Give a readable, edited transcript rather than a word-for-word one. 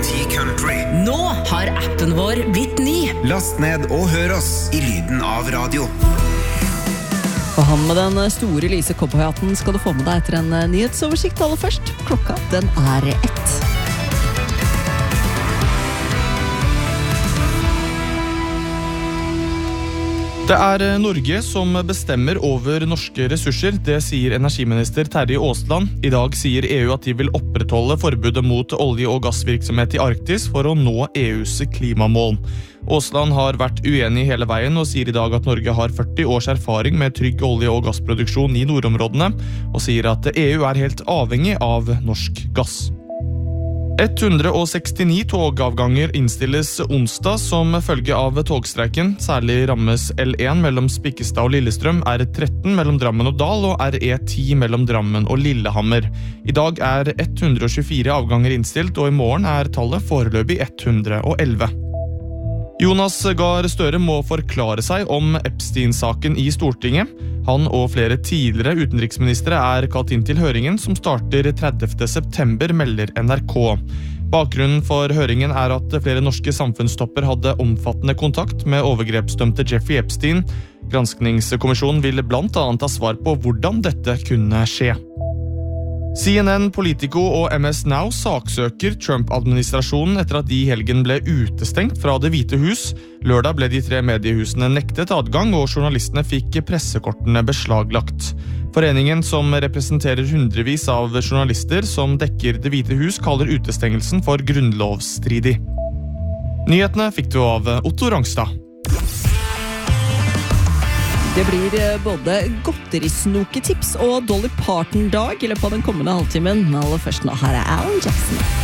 IT Country. Nå har appen vår blitt ny. Last ned og hør oss i lyden av radio. Og han med den store lyse cowboyhatten skal du få med deg etter en nyhetsoversikt aller først. Klokka, den er 1. Det er Norge som bestemmer over norske ressurser, det sier energiminister Terje Aasland. I dag sier EU at de vil opprettholde forbudet mot olje- og gassvirksomhet i Arktis for å nå EUs klimamål. Aasland har vært uenig hele veien og sier i dag at Norge har 40 års erfaring med trygg olje- og gassproduksjon i nordområdene, og sier at EU er helt avhengig av norsk gass. 169 togavganger innstilles onsdag som følge av togstreiken. Særlig rammes L1 mellom Spikkestad og Lillestrøm, R13 mellom Drammen og Dal og RE10 mellom Drammen og Lillehammer. I dag er 124 avganger innstilt, og i morgen er tallet foreløpig 111. Jonas Gahr Støre må forklare seg om Epstein-saken i Stortinget. Han og flere tidligere utenriksministre er kalt inn til høringen som starter 30. september, melder NRK. Bakgrunnen for høringen er at flere norske samfunnstopper hadde omfattende kontakt med overgrepsdømte Jeffrey Epstein. Granskningskommisjonen vil blant annet ha svar på hvordan dette kunne skje. CNN, Politico og MS Now saksøker Trump-administrasjonen etter at de i helgen ble utestengt fra Det hvite hus. Lørdag ble de 3 mediehusene nektet adgang, og journalistene fikk pressekortene beslaglagt. Foreningen, som representerer hundrevis av journalister som dekker Det hvite hus, kaller utestengelsen for grunnlovsstridig. Nyhetene fikk du av Otto Rangstad. Det blir både godterisnoketips og Dolly Parton-dag i løpet av den kommende halvtimen. Aller først nå, her er Alan Jackson.